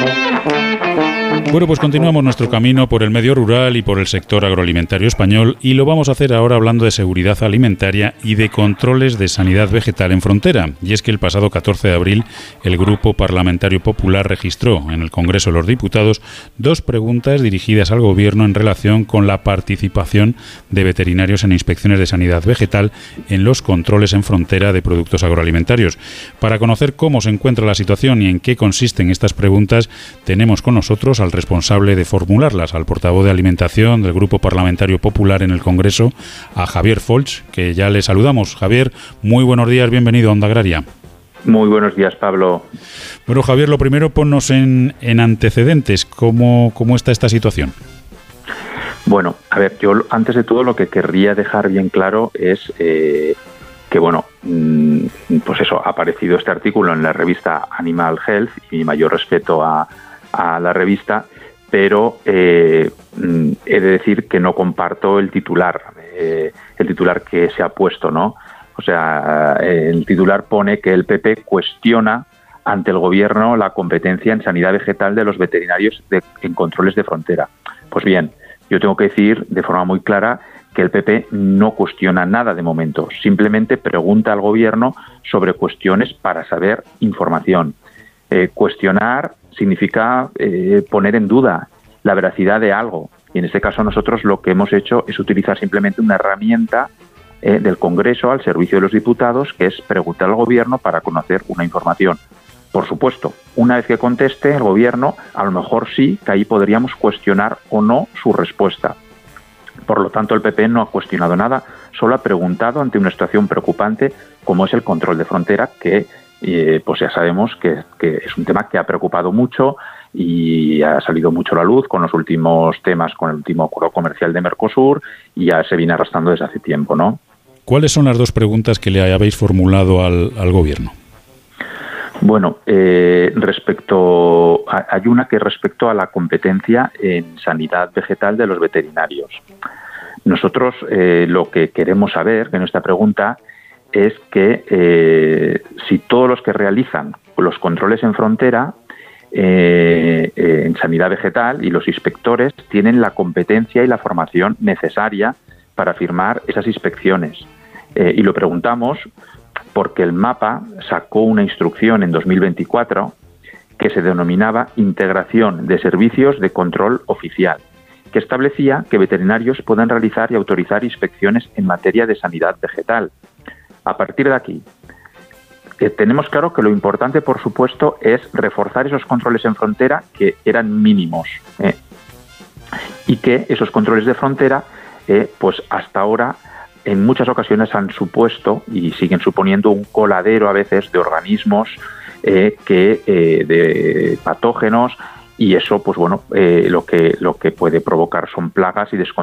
Bueno, pues continuamos nuestro camino por el medio rural y por el sector agroalimentario español, y lo vamos a hacer ahora hablando de seguridad alimentaria y de controles de sanidad vegetal en frontera. Y es que el pasado 14 de abril el Grupo Parlamentario Popular registró en el Congreso de los Diputados 2 preguntas dirigidas al Gobierno en relación con la participación de veterinarios en inspecciones de sanidad vegetal en los controles en frontera de productos agroalimentarios. Para conocer cómo se encuentra la situación y en qué consisten estas preguntas, tenemos con nosotros al responsable de formularlas, al portavoz de Alimentación del Grupo Parlamentario Popular en el Congreso, a Javier Folch, que ya le saludamos. Javier, muy buenos días, bienvenido a Onda Agraria. Muy buenos días, Pablo. Bueno, Javier, lo primero, ponnos en antecedentes. ¿Cómo está esta situación? Bueno, a ver, yo antes de todo lo que querría dejar bien claro es que, bueno, pues eso, ha aparecido este artículo en la revista Animal Health, y mi mayor respeto a la revista, pero he de decir que no comparto el titular que se ha puesto, ¿no? O sea, el titular pone que el PP cuestiona ante el Gobierno la competencia en sanidad vegetal de los veterinarios en controles de frontera. Pues bien, yo tengo que decir de forma muy clara que el PP no cuestiona nada de momento, simplemente pregunta al Gobierno sobre cuestiones para saber información. Cuestionar significa poner en duda la veracidad de algo, y en este caso nosotros lo que hemos hecho es utilizar simplemente una herramienta del Congreso al servicio de los diputados, que es preguntar al Gobierno para conocer una información. Por supuesto, una vez que conteste el Gobierno, a lo mejor sí que ahí podríamos cuestionar o no su respuesta. Por lo tanto, el PP no ha cuestionado nada, solo ha preguntado ante una situación preocupante como es el control de frontera, que pues ya sabemos que es un tema que ha preocupado mucho y ha salido mucho a la luz con los últimos temas, con el último acuerdo comercial de Mercosur, y ya se viene arrastrando desde hace tiempo, ¿no? ¿Cuáles son las 2 preguntas que le habéis formulado al Gobierno? Bueno, hay una que respecto a la competencia en sanidad vegetal de los veterinarios. Nosotros lo que queremos saber en esta pregunta es que si todos los que realizan los controles en frontera en sanidad vegetal y los inspectores tienen la competencia y la formación necesaria para firmar esas inspecciones. Y lo preguntamos porque el MAPA sacó una instrucción en 2024 que se denominaba Integración de Servicios de Control Oficial, que establecía que veterinarios puedan realizar y autorizar inspecciones en materia de sanidad vegetal. A partir de aquí, tenemos claro que lo importante, por supuesto, es reforzar esos controles en frontera que eran mínimos, y que esos controles de frontera, pues hasta ahora, en muchas ocasiones han supuesto y siguen suponiendo un coladero a veces de organismos, de patógenos, y eso, pues bueno, lo que puede provocar son plagas y descontrol